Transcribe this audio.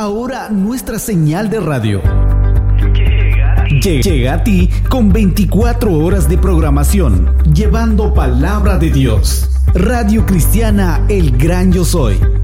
Ahora nuestra señal de radio llega a ti con 24 horas de programación, llevando palabra de Dios. Radio Cristiana El Gran Yo Soy.